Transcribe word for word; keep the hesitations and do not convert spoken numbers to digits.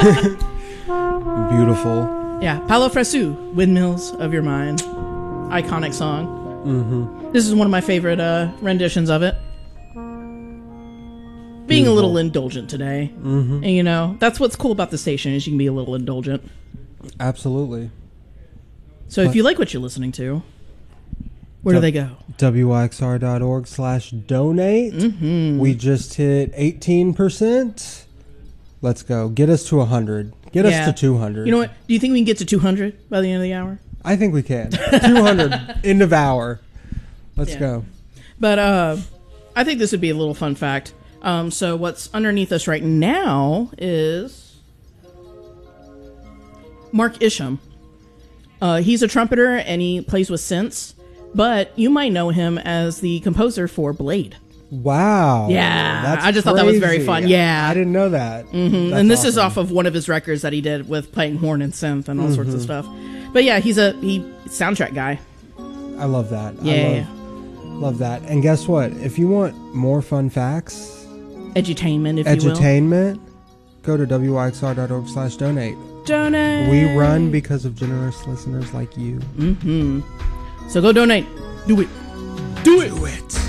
Beautiful. Yeah, Palo Frasu, Windmills of Your Mind. Iconic song. Mm-hmm. This is one of my favorite uh, renditions of it. Being Beautiful. a little indulgent today. Mm-hmm. And, you know, that's what's cool about the station is you can be a little indulgent. Absolutely. So But- if you like what you're listening to, where do they go? W Y X R dot org slash donate. Mm-hmm. We just hit eighteen percent. Let's go. Get us to one hundred. Get Yeah. us to two hundred. You know what? Do you think we can get to two hundred by the end of the hour? I think we can. two hundred. End of hour. Let's Yeah. go. But uh, I think this would be a little fun fact. Um, so what's underneath us right now is Mark Isham. Uh, he's a trumpeter and he plays with synths, but you might know him as the composer for Blade. Wow. Yeah, That's I just thought that was very crazy. fun. Yeah. I didn't know that. Mm-hmm. That's And this is awesome. off of one of his records that he did with playing horn and synth and all sorts of stuff. But yeah, he's a he soundtrack guy. I love that. Yeah. I love, love that. And guess what? If you want more fun facts, Edutainment, if you will. edutainment, go to W Y X R dot org slash donate. Donate. We run because of generous listeners like you. Mm-hmm. So go donate. Do it. Do it. Do it.